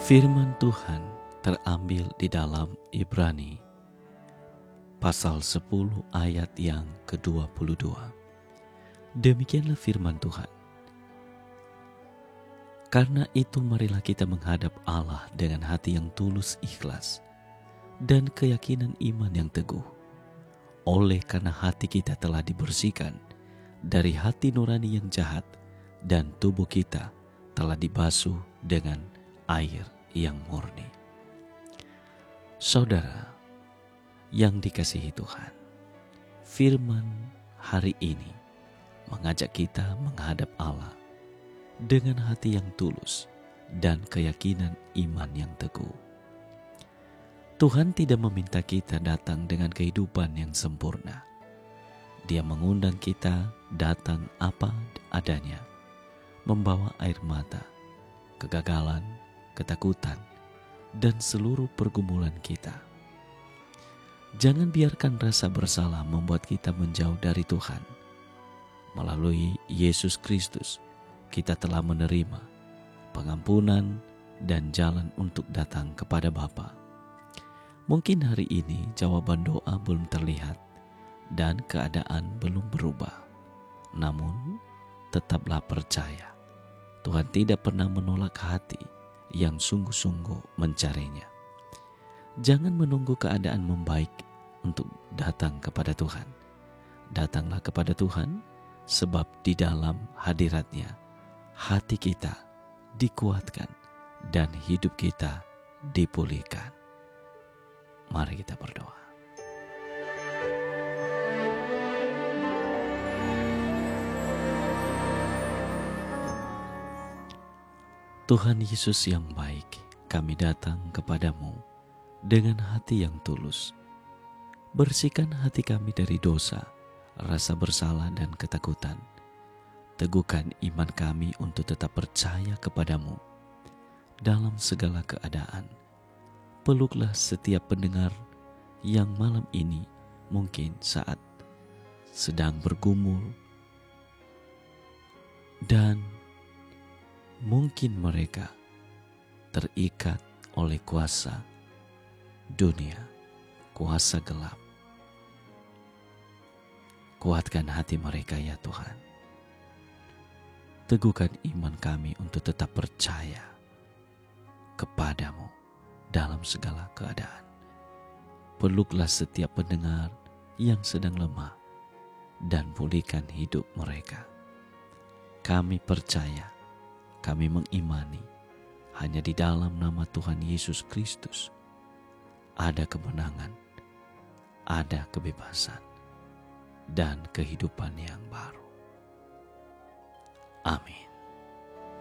Firman Tuhan terambil di dalam Ibrani pasal 10 ayat yang ke-22. Demikianlah firman Tuhan. Karena itu marilah kita menghadap Allah dengan hati yang tulus ikhlas dan keyakinan iman yang teguh. Oleh karena hati kita telah dibersihkan dari hati nurani yang jahat dan tubuh kita telah dibasuh dengan air yang murni. Saudara yang dikasihi Tuhan, firman hari ini mengajak kita menghadap Allah dengan hati yang tulus dan keyakinan iman yang teguh. Tuhan tidak meminta kita datang dengan kehidupan yang sempurna. Dia mengundang kita datang apa adanya, membawa air mata, kegagalan, ketakutan, dan seluruh pergumulan kita. Jangan biarkan rasa bersalah membuat kita menjauh dari Tuhan. Melalui Yesus Kristus, kita telah menerima pengampunan dan jalan untuk datang kepada Bapa. Mungkin hari ini jawaban doa belum terlihat dan keadaan belum berubah. Namun, tetaplah percaya. Tuhan tidak pernah menolak hati yang sungguh-sungguh mencarinya. Jangan menunggu keadaan membaik untuk datang kepada Tuhan. Datanglah kepada Tuhan, sebab di dalam hadirat-Nya hati kita dikuatkan dan hidup kita dipulihkan. Mari kita berdoa. Tuhan Yesus yang baik, kami datang kepadamu dengan hati yang tulus. Bersihkan hati kami dari dosa, rasa bersalah dan ketakutan. Teguhkan iman kami untuk tetap percaya kepadamu dalam segala keadaan. Peluklah setiap pendengar yang malam ini mungkin saat sedang bergumul dan mungkin mereka terikat oleh kuasa dunia, kuasa gelap. Kuatkan hati mereka ya Tuhan. Teguhkan iman kami untuk tetap percaya kepadamu dalam segala keadaan. Peluklah setiap pendengar yang sedang lemah dan pulihkan hidup mereka. Kami percaya, kami mengimani, hanya di dalam nama Tuhan Yesus Kristus ada kemenangan, ada kebebasan, dan kehidupan yang baru. Amin.